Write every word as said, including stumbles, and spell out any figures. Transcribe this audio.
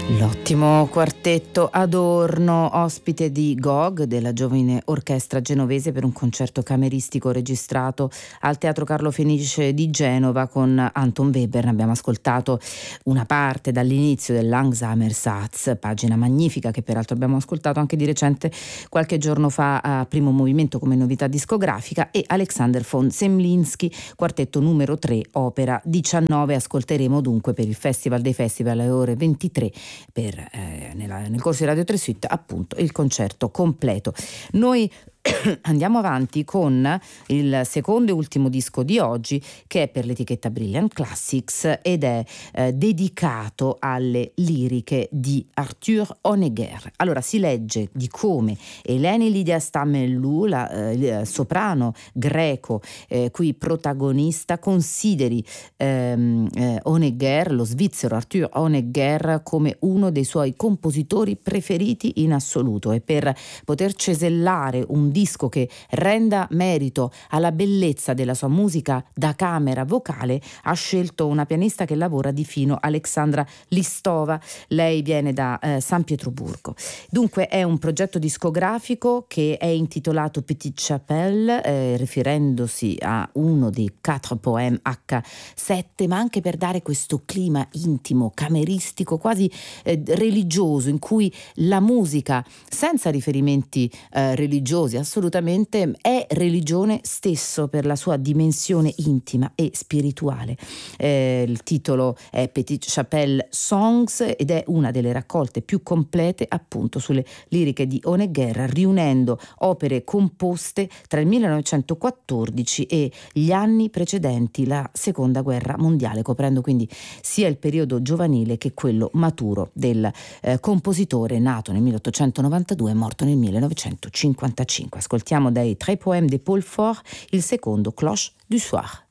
L'ottimo quartetto Adorno, ospite di Gog, della giovane orchestra genovese, per un concerto cameristico registrato al Teatro Carlo Felice di Genova con Anton Weber. Ne abbiamo ascoltato una parte dall'inizio del Langsamer Satz, pagina magnifica che peraltro abbiamo ascoltato anche di recente qualche giorno fa a Primo Movimento come novità discografica, e Alexander von Zemlinsky, quartetto numero tre, opera diciannove. Ascolteremo dunque per il Festival dei Festival alle ore ventitré per, eh, nella, nel corso di Radio tre Suite, appunto il concerto completo. Noi andiamo avanti con il secondo e ultimo disco di oggi, che è per l'etichetta Brilliant Classics ed è eh, dedicato alle liriche di Arthur Honegger. Allora, si legge di come Eleni Lydia Stammellou, la eh, soprano greco eh, qui protagonista, consideri ehm, eh, Honegger, lo svizzero Arthur Honegger, come uno dei suoi compositori preferiti in assoluto, e per poter cesellare un disco che renda merito alla bellezza della sua musica da camera vocale ha scelto una pianista che lavora di fino, Alexandra Listova. Lei viene da eh, San Pietroburgo. Dunque è un progetto discografico che è intitolato Petite Chapelle, eh, riferendosi a uno dei Quatre Poèmes acca sette, ma anche per dare questo clima intimo, cameristico, quasi eh, religioso, in cui la musica, senza riferimenti eh, religiosi assolutamente, è religione stesso per la sua dimensione intima e spirituale. Eh, il titolo è Petite Chapelle Songs ed è una delle raccolte più complete appunto sulle liriche di Honegger, riunendo opere composte tra il millenovecentoquattordici e gli anni precedenti la seconda guerra mondiale, coprendo quindi sia il periodo giovanile che quello maturo del eh, compositore, nato nel milleottocentonovantadue e morto nel millenovecentocinquantacinque. Ascoltiamo dai Tres Poèmes de Paul Faure il secondo, Cloche du Soir.